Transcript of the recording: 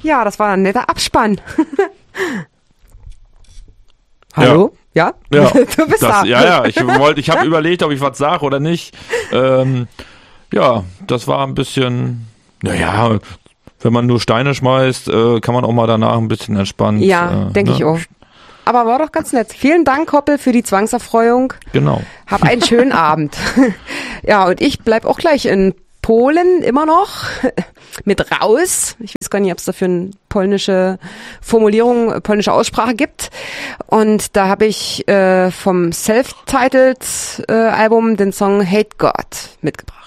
Ja, das war ein netter Abspann. Hallo? Ja? Ja, Du bist da. Ja. Ich habe überlegt, ob ich was sage oder nicht. Ja, das war ein bisschen, naja, wenn man nur Steine schmeißt, kann man auch mal danach ein bisschen entspannt. Ja, denke ich auch. Aber war doch ganz nett. Vielen Dank, Hoppel, für die Zwangserfreuung. Genau. Hab einen schönen Abend. Ja, und ich bleib auch gleich in Polen immer noch mit raus. Ich weiß gar nicht, ob es dafür eine polnische Formulierung, polnische Aussprache gibt. Und da habe ich vom Self-Titled Album den Song Hate God mitgebracht.